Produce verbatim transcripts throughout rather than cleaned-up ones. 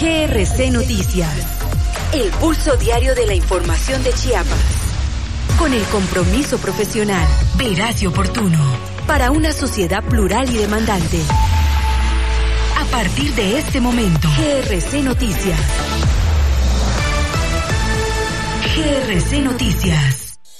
G R C Noticias, el pulso diario de la información de Chiapas, con el compromiso profesional, veraz y oportuno, para una sociedad plural y demandante. A partir de este momento, G R C Noticias. G R C Noticias.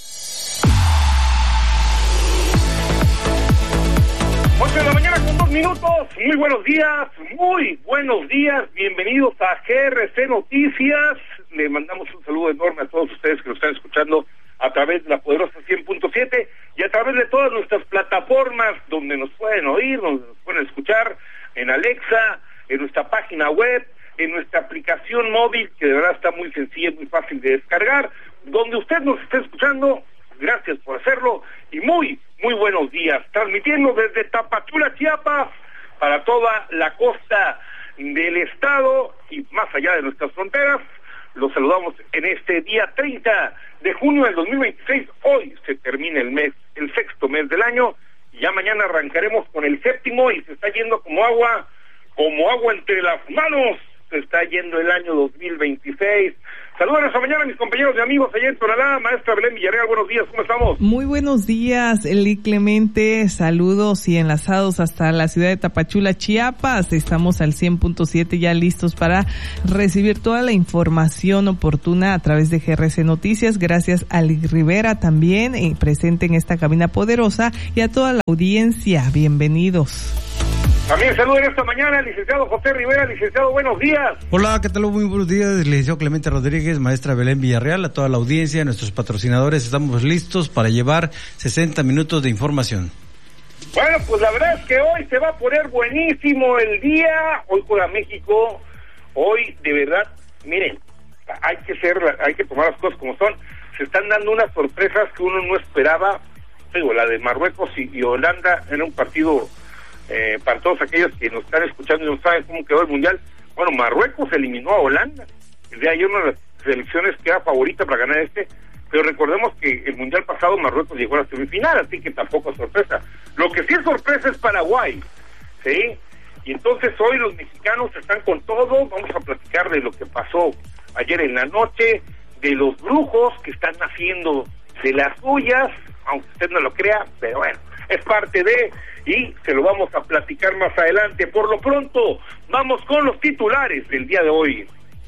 ocho de la mañana con dos minutos, muy buenos días, muy buenos días, bienvenidos a G R C Noticias. Le mandamos un saludo enorme a todos ustedes que nos están escuchando a través de la poderosa cien punto siete y a través de todas nuestras plataformas donde nos pueden oír, donde nos pueden escuchar, en Alexa, en nuestra página web, en nuestra aplicación móvil, que de verdad está muy sencilla y muy fácil de descargar, donde usted nos esté escuchando. Gracias por hacerlo y muy, muy buenos días. Transmitiendo desde Tapachula, Chiapas, para toda la costa del estado y más allá de nuestras fronteras. Los saludamos en este día treinta de junio del dos mil veintiséis. Hoy se termina el mes, el sexto mes del año, y ya mañana arrancaremos con el séptimo y se está yendo como agua, como agua entre las manos. Se está yendo el año dos mil veintiséis. Saludos esta mañana a mis compañeros y amigos allá en Tonalá. Maestra Belén Villarreal, buenos días, ¿cómo estamos? Muy buenos días, Eli Clemente, saludos y enlazados hasta la ciudad de Tapachula, Chiapas. Estamos al cien punto siete ya listos para recibir toda la información oportuna a través de G R C Noticias. Gracias a Lick Rivera también, eh, presente en esta cabina poderosa, y a toda la audiencia, bienvenidos. También saluden esta mañana al licenciado José Rivera. Licenciado, buenos días. Hola, ¿qué tal? Muy buenos días, licenciado Clemente Rodríguez, maestra Belén Villarreal, a toda la audiencia, a nuestros patrocinadores. Estamos listos para llevar sesenta minutos de información. Bueno, pues la verdad es que hoy se va a poner buenísimo el día. Hoy juega México. Hoy, de verdad, miren, hay que ser, hay que tomar las cosas como son. Se están dando unas sorpresas que uno no esperaba. Digo, la de Marruecos y, y Holanda era un partido... Eh, para todos aquellos que nos están escuchando y no saben cómo quedó el Mundial. Bueno, Marruecos eliminó a Holanda. El día de ayer una de las selecciones que era favorita para ganar este, pero recordemos que el Mundial pasado Marruecos llegó a la semifinal, así que tampoco es sorpresa. Lo que sí es sorpresa es Paraguay, ¿sí? Y entonces hoy los mexicanos están con todo. Vamos a platicar de lo que pasó ayer en la noche, de los brujos que están haciendo de las suyas, aunque usted no lo crea, pero bueno, es parte de... y se lo vamos a platicar más adelante. Por lo pronto, vamos con los titulares del día de hoy.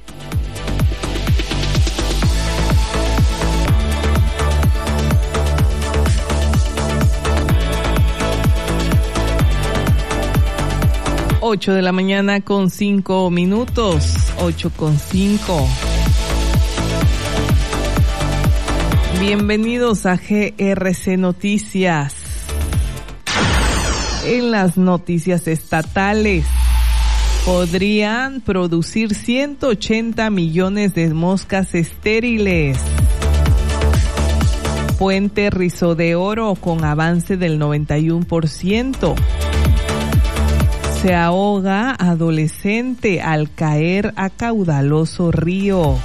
Ocho de la mañana con cinco minutos, ocho con cinco. Bienvenidos a G R C Noticias. En las noticias estatales, podrían producir ciento ochenta millones de moscas estériles. Puente Rizo de Oro con avance del noventa y uno por ciento. Se ahoga adolescente al caer a caudaloso río.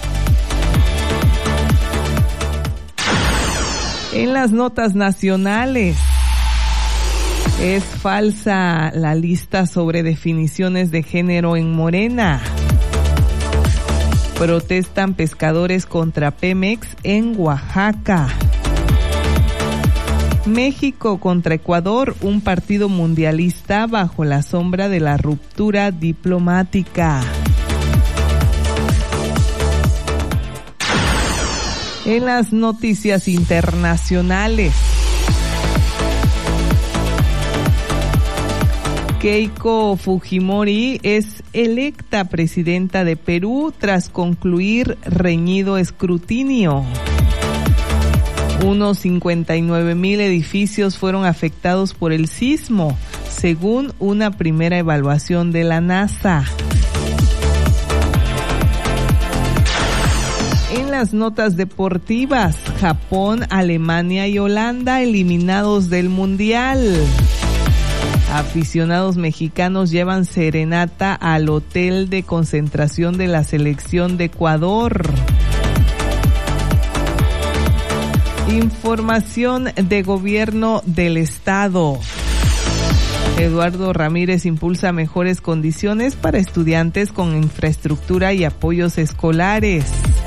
En las notas nacionales, es falsa la lista sobre definiciones de género en Morena. Protestan pescadores contra Pemex en Oaxaca. México contra Ecuador, un partido mundialista bajo la sombra de la ruptura diplomática. En las noticias internacionales, Keiko Fujimori es electa presidenta de Perú tras concluir reñido escrutinio. Unos cincuenta y nueve mil edificios fueron afectados por el sismo, según una primera evaluación de la NASA. En las notas deportivas, Japón, Alemania y Holanda eliminados del Mundial. Aficionados mexicanos llevan serenata al hotel de concentración de la selección de Ecuador. Información de gobierno del estado. Eduardo Ramírez impulsa mejores condiciones para estudiantes con infraestructura y apoyos escolares.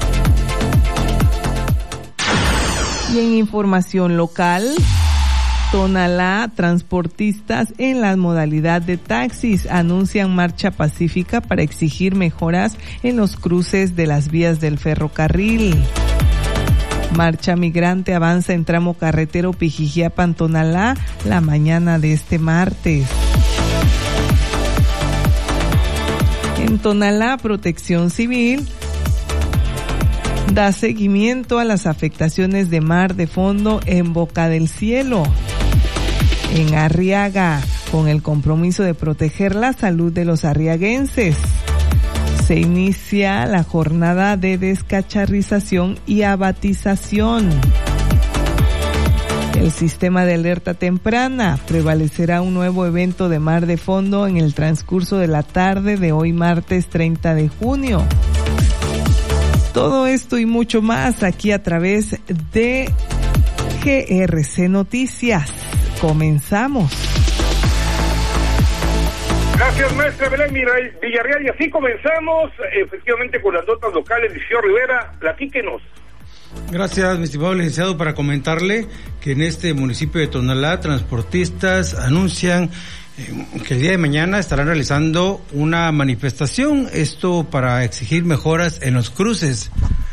Y en información local, Tonalá, transportistas en la modalidad de taxis anuncian marcha pacífica para exigir mejoras en los cruces de las vías del ferrocarril. Marcha migrante avanza en tramo carretero Pijijiapan-Tonalá la mañana de este martes. En Tonalá, Protección Civil da seguimiento a las afectaciones de mar de fondo en Boca del Cielo. En Arriaga, con el compromiso de proteger la salud de los arriaguenses, se inicia la jornada de descacharrización y abatización. El sistema de alerta temprana prevalecerá un nuevo evento de mar de fondo en el transcurso de la tarde de hoy martes treinta de junio. Todo esto y mucho más aquí a través de G R C Noticias. Comenzamos. Gracias, maestra Belén Villarreal. Y así comenzamos, efectivamente, con las notas locales. Liceo Rivera, platíquenos. Gracias, mi estimado licenciado, para comentarle que en este municipio de Tonalá, transportistas anuncian que el día de mañana estarán realizando una manifestación, esto para exigir mejoras en los cruces.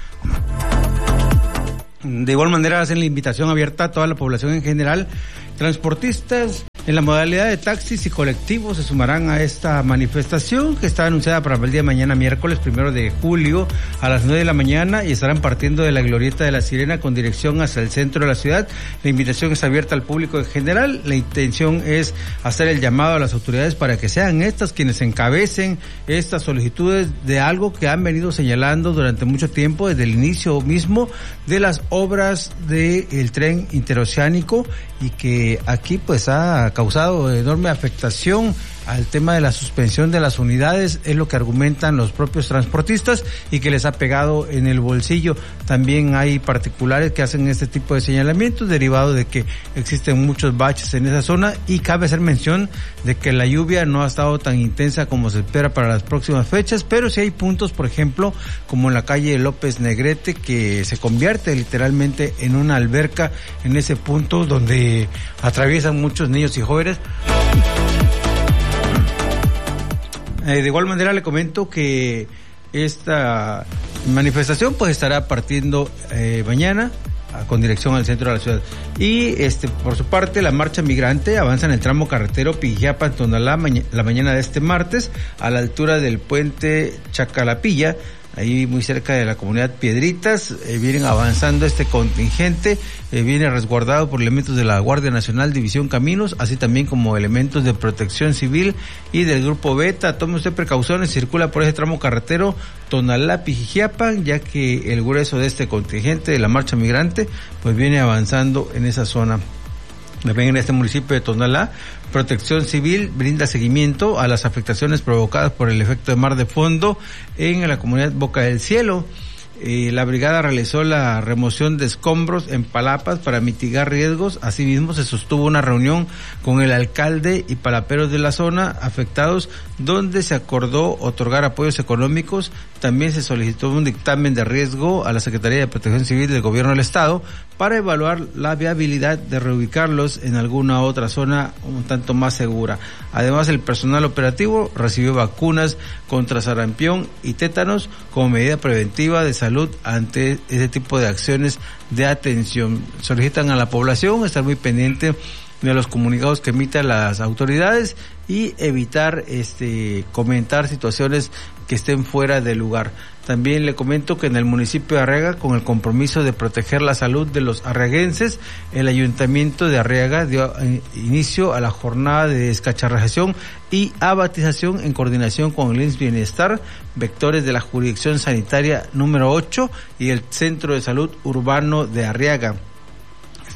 De igual manera hacen la invitación abierta a toda la población en general. Transportistas en la modalidad de taxis y colectivos se sumarán a esta manifestación que está anunciada para el día de mañana, miércoles primero de julio, a las nueve de la mañana, y estarán partiendo de la Glorieta de la Sirena con dirección hacia el centro de la ciudad. La invitación es abierta al público en general. La intención es hacer el llamado a las autoridades para que sean estas quienes encabecen estas solicitudes de algo que han venido señalando durante mucho tiempo, desde el inicio mismo de las obras del tren interoceánico, y que aquí pues ha causado enorme afectación al tema de la suspensión de las unidades, es lo que argumentan los propios transportistas, y que les ha pegado en el bolsillo. También hay particulares que hacen este tipo de señalamientos derivado de que existen muchos baches en esa zona, y cabe hacer mención de que la lluvia no ha estado tan intensa como se espera para las próximas fechas, pero sí hay puntos, por ejemplo, como en la calle López Negrete, que se convierte literalmente en una alberca en ese punto donde atraviesan muchos niños y jóvenes. Eh, de igual manera le comento que esta manifestación pues estará partiendo eh, mañana con dirección al centro de la ciudad. Y este por su parte, la marcha migrante avanza en el tramo carretero Pijijiapan-Tonalá maña, la mañana de este martes, a la altura del puente Chacalapilla, ahí muy cerca de la comunidad Piedritas. Eh, vienen avanzando este contingente, eh, viene resguardado por elementos de la Guardia Nacional División Caminos, así también como elementos de Protección Civil y del Grupo Beta. Tome usted precauciones, circula por ese tramo carretero Tonalá-Pijijiapan, ya que el grueso de este contingente de la marcha migrante pues viene avanzando en esa zona. También en este municipio de Tonalá, Protección Civil brinda seguimiento a las afectaciones provocadas por el efecto de mar de fondo en la comunidad Boca del Cielo. Eh, la brigada realizó la remoción de escombros en palapas para mitigar riesgos. Asimismo, se sostuvo una reunión con el alcalde y palaperos de la zona afectados, donde se acordó otorgar apoyos económicos. También se solicitó un dictamen de riesgo a la Secretaría de Protección Civil del Gobierno del Estado para evaluar la viabilidad de reubicarlos en alguna otra zona un tanto más segura. Además, el personal operativo recibió vacunas contra sarampión y tétanos como medida preventiva de salud ante ese tipo de acciones de atención. Solicitan a la población estar muy pendiente de los comunicados que emitan las autoridades y evitar este comentar situaciones que estén fuera de lugar. También le comento que en el municipio de Arriaga, con el compromiso de proteger la salud de los arriaguenses, el Ayuntamiento de Arriaga dio inicio a la jornada de descacharrización y abatización en coordinación con el I M S S Bienestar, vectores de la jurisdicción sanitaria número ocho y el Centro de Salud Urbano de Arriaga.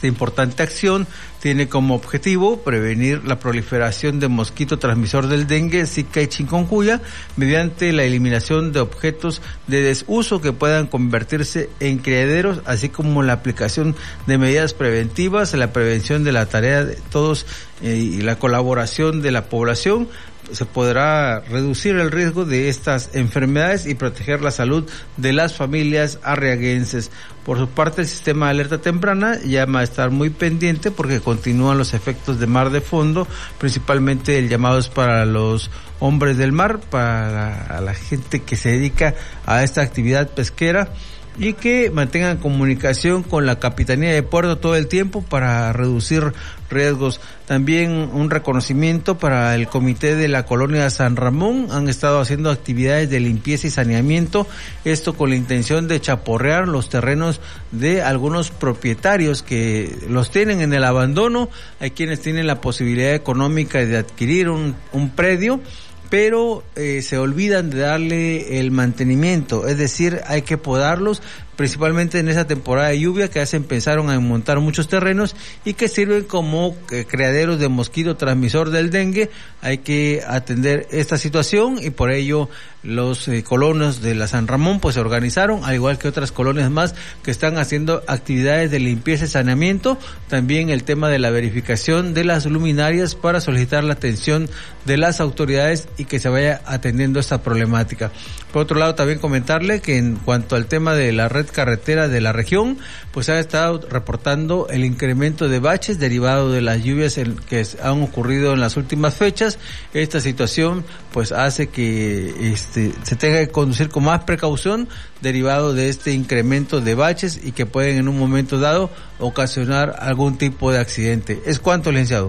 Esta importante acción tiene como objetivo prevenir la proliferación de mosquito transmisor del dengue, Zika y chikungunya mediante la eliminación de objetos de desuso que puedan convertirse en criaderos, así como la aplicación de medidas preventivas, la prevención de la tarea de todos eh, y la colaboración de la población. Se podrá reducir el riesgo de estas enfermedades y proteger la salud de las familias arriaguenses. Por su parte, el sistema de alerta temprana llama a estar muy pendiente porque continúan los efectos de mar de fondo, principalmente el llamado es para los hombres del mar, para la gente que se dedica a esta actividad pesquera, y que mantengan comunicación con la Capitanía de Puerto todo el tiempo para reducir riesgos. También un reconocimiento para el Comité de la Colonia San Ramón. Han estado haciendo actividades de limpieza y saneamiento, esto con la intención de chaporrear los terrenos de algunos propietarios que los tienen en el abandono. Hay quienes tienen la posibilidad económica de adquirir un, un predio, pero eh, se olvidan de darle el mantenimiento, es decir, hay que podarlos, principalmente en esa temporada de lluvia que ya se empezaron a montar muchos terrenos y que sirven como eh, criaderos de mosquito transmisor del dengue. Hay que atender esta situación y por ello los eh, colonos de la San Ramón pues se organizaron, al igual que otras colonias más que están haciendo actividades de limpieza y saneamiento. También el tema de la verificación de las luminarias para solicitar la atención de las autoridades y que se vaya atendiendo esta problemática. Por otro lado, también comentarle que en cuanto al tema de la red carretera de la región, pues ha estado reportando el incremento de baches derivado de las lluvias en, que han ocurrido en las últimas fechas. Esta situación pues hace que este, se tenga que conducir con más precaución derivado de este incremento de baches y que pueden en un momento dado ocasionar algún tipo de accidente. ¿Es cuánto, licenciado?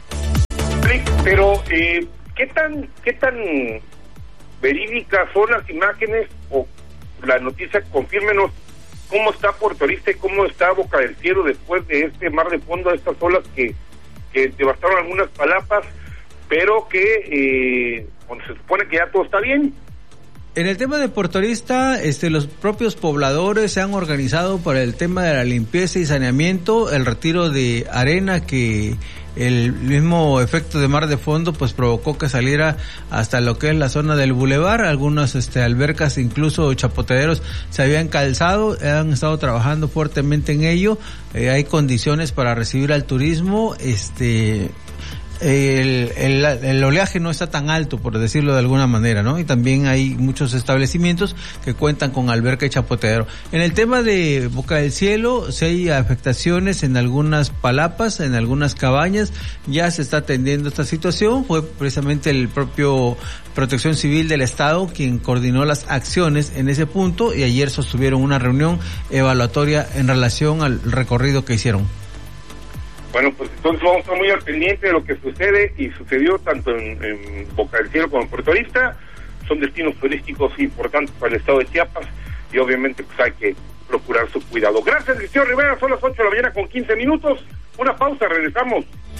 Pero, eh, ¿qué tan, qué tan verídicas son las imágenes o la noticia? Confírmenos cómo está Puerto Arista y cómo está Boca del Cielo después de este mar de fondo, de estas olas que, que devastaron algunas palapas, pero que eh, se supone que ya todo está bien. En el tema de Puerto Arista, este, los propios pobladores se han organizado para el tema de la limpieza y saneamiento, el retiro de arena que el mismo efecto de mar de fondo pues provocó que saliera hasta lo que es la zona del bulevar. Algunas este, albercas, incluso chapoteaderos, se habían calzado, han estado trabajando fuertemente en ello. Eh, hay condiciones para recibir al turismo, este... El, el, el oleaje no está tan alto, por decirlo de alguna manera, ¿no? Y también hay muchos establecimientos que cuentan con alberca y chapoteadero. En el tema de Boca del Cielo, si hay afectaciones en algunas palapas, en algunas cabañas, ya se está atendiendo esta situación. Fue precisamente el propio Protección Civil del Estado quien coordinó las acciones en ese punto y ayer sostuvieron una reunión evaluatoria en relación al recorrido que hicieron. Bueno, pues entonces vamos a estar muy al pendiente de lo que sucede y sucedió tanto en, en Boca del Cielo como en Puerto Arista. Son destinos turísticos importantes para el estado de Chiapas y obviamente pues hay que procurar su cuidado. Gracias, Cristiano Rivera, son las ocho de la mañana con quince minutos. Una pausa, regresamos.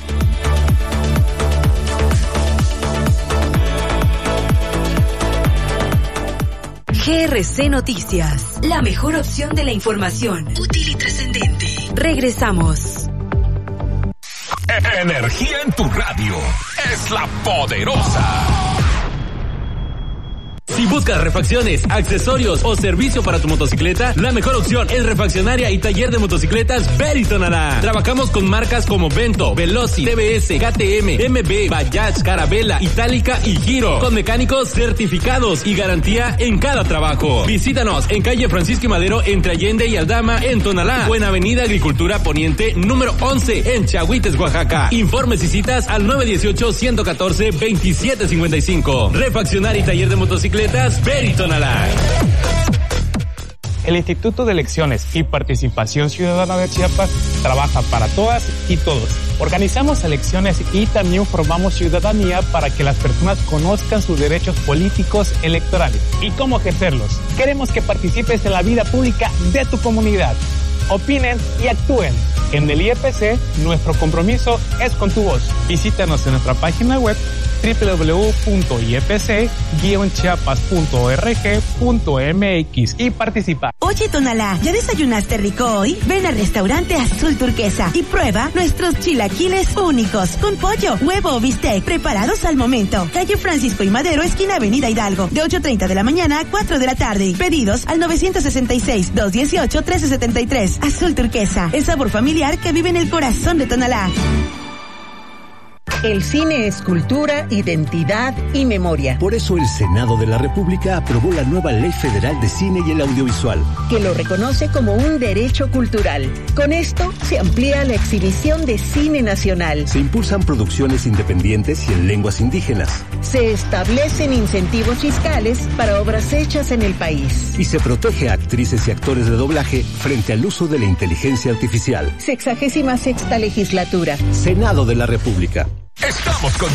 G R C Noticias, la mejor opción de la información, útil y trascendente. Regresamos. Energía en tu radio es La Poderosa. Si buscas refacciones, accesorios o servicio para tu motocicleta, la mejor opción es Refaccionaria y Taller de Motocicletas Beritonará. Trabajamos con marcas como Vento, Veloci, T V S, K T M, M B, Bajaj, Carabela, Itálica y Giro, con mecánicos certificados y garantía en cada trabajo. Visítanos en calle Francisco y Madero entre Allende y Aldama en Tonalá o en Avenida Agricultura Poniente número once en Chahuites, Oaxaca. Informes y citas al nueve uno ocho, uno uno cuatro, dos siete cinco cinco. Refaccionaria y Taller de Motocicletas Beritonará. El Instituto de Elecciones y Participación Ciudadana de Chiapas trabaja para todas y todos. Organizamos elecciones y también formamos ciudadanía para que las personas conozcan sus derechos políticos electorales y cómo ejercerlos. Queremos que participes en la vida pública de tu comunidad. Opinen y actúen. En el I E P C, nuestro compromiso es con tu voz. Visítanos en nuestra página web doble u doble u doble u punto i e p c guion chiapas punto org punto m x y participa. Oye, Tonalá, ¿ya desayunaste rico hoy? Ven al restaurante Azul Turquesa y prueba nuestros chilaquiles únicos con pollo, huevo o bistec preparados al momento. Calle Francisco y Madero, esquina Avenida Hidalgo, de ocho treinta de la mañana a cuatro de la tarde. Pedidos al nueve seis seis, dos uno ocho, uno tres siete tres. Azul Turquesa, el sabor familiar que vive en el corazón de Tonalá. El cine es cultura, identidad y memoria. Por eso el Senado de la República aprobó la nueva Ley Federal de Cine y el Audiovisual, que lo reconoce como un derecho cultural. Con esto se amplía la exhibición de cine nacional. Se impulsan producciones independientes y en lenguas indígenas. Se establecen incentivos fiscales para obras hechas en el país. Y se protege a actrices y actores de doblaje frente al uso de la inteligencia artificial. Sexagésima sexta legislatura. Senado de la República. Estamos contigo.